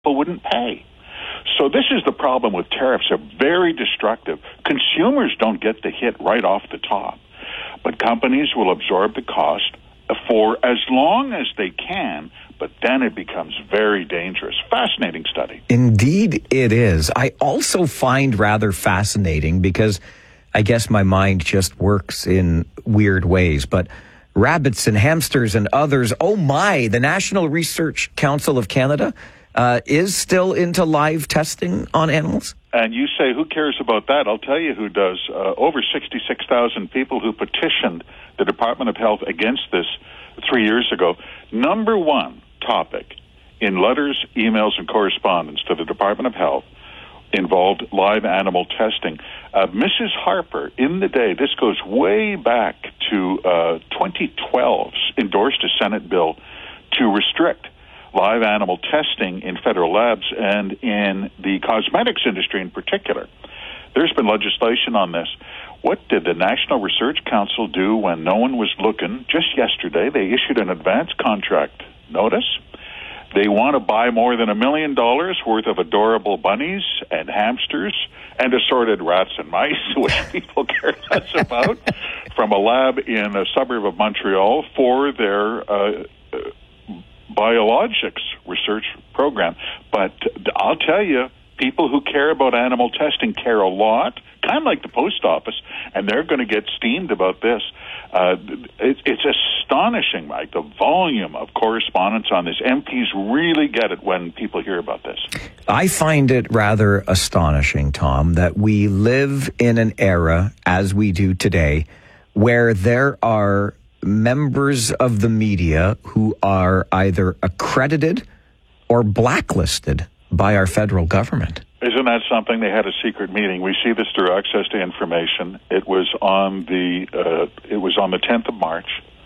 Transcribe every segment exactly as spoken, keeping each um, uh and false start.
people wouldn't pay. So this is the problem with tariffs. They're very destructive. Consumers don't get the hit right off the top, but companies will absorb the cost for as long as they can, but then it becomes very dangerous. Fascinating study. Indeed it is. I also find rather fascinating because I guess my mind just works in weird ways, but rabbits and hamsters and others, oh my, the National Research Council of Canada uh, is still into live testing on animals? And you say, who cares about that? I'll tell you who does. Uh, over sixty-six thousand people who petitioned the Department of Health against this three years ago. Number one topic in letters, emails, and correspondence to the Department of Health involved live animal testing. Uh, Missus Harper, in the day, this goes way back to uh, twenty twelve, endorsed a Senate bill to restrict live animal testing in federal labs and in the cosmetics industry in particular. There's been legislation on this. What did the National Research Council do when no one was looking? Just yesterday, they issued an advance contract notice. They want to buy more than a million dollars worth of adorable bunnies and hamsters and assorted rats and mice, which people care less about, from a lab in a suburb of Montreal for their uh, uh, biologics research program. But I'll tell you, people who care about animal testing care a lot, kind of like the post office, and they're going to get steamed about this. Uh, it, it's astonishing, Mike, the volume of correspondence on this. M Ps really get it when people hear about this. I find it rather astonishing, Tom, that we live in an era, as we do today, where there are members of the media who are either accredited or blacklisted by our federal government. Isn't that something? They had a secret meeting. We see this through access to information. It was on the uh, it was on the tenth of March.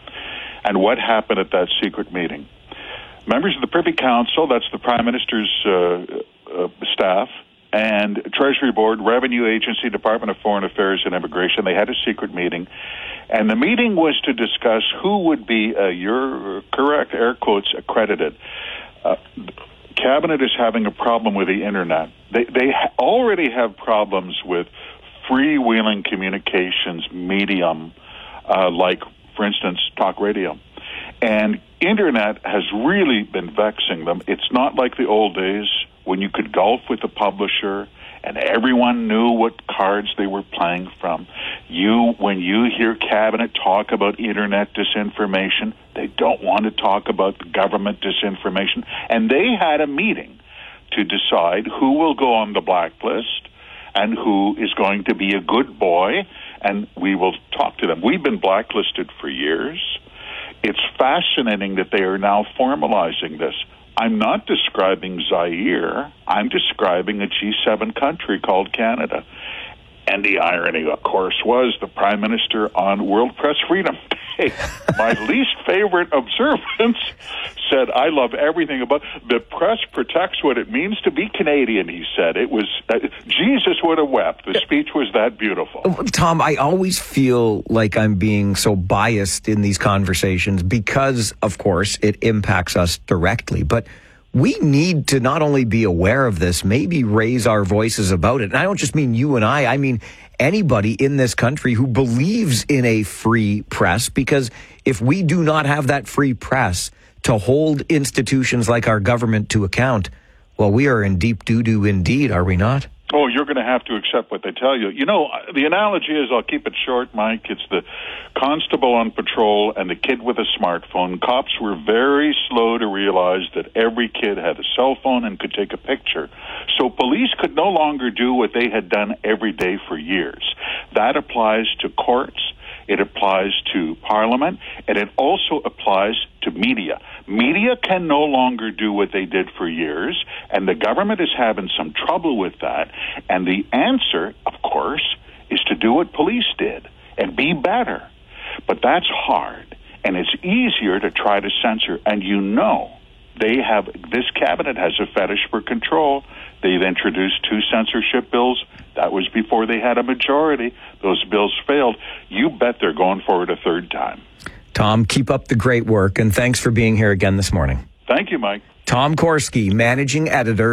And what happened at that secret meeting? Members of the Privy Council, that's the Prime Minister's uh, uh, staff, and Treasury Board, Revenue Agency, Department of Foreign Affairs and Immigration, they had a secret meeting. And the meeting was to discuss who would be, uh, your correct, air quotes, accredited. Uh, Cabinet is having a problem with the Internet. They they ha- already have problems with freewheeling communications medium, uh, like, for instance, talk radio. And Internet has really been vexing them. It's not like the old days when you could golf with the publisher and everyone knew what cards they were playing from. You, when you hear Cabinet talk about Internet disinformation, they don't want to talk about the government disinformation. And they had a meeting to decide who will go on the blacklist and who is going to be a good boy, and we will talk to them. We've been blacklisted for years. It's fascinating that they are now formalizing this. I'm not describing Zaire. I'm describing a G seven country called Canada. And the irony, of course, was the Prime Minister on World Press Freedom Day, my least favorite observance, said, I love everything about the press protects what it means to be Canadian, he said. It was, uh, Jesus would have wept. The speech was that beautiful. Tom, I always feel like I'm being so biased in these conversations because, of course, it impacts us directly. But we need to not only be aware of this, maybe raise our voices about it. And I don't just mean you and I, I mean anybody in this country who believes in a free press, because if we do not have that free press to hold institutions like our government to account, well, we are in deep doo-doo indeed, are we not? Oh, you're going to have to accept what they tell you. You know, the analogy is, I'll keep it short, Mike, it's the constable on patrol and the kid with a smartphone. Cops were very slow to realize that every kid had a cell phone and could take a picture. So police could no longer do what they had done every day for years. That applies to courts, it applies to Parliament, and it also applies to media. Media can no longer do what they did for years, and the government is having some trouble with that. And the answer, of course, is to do what police did and be better. But that's hard, and it's easier to try to censor. And you know, they have, this cabinet has a fetish for control. They've introduced two censorship bills. That was before they had a majority. Those bills failed. You bet they're going for it a third time. Tom, keep up the great work, and thanks for being here again this morning. Thank you, Mike. Tom Korski, managing editor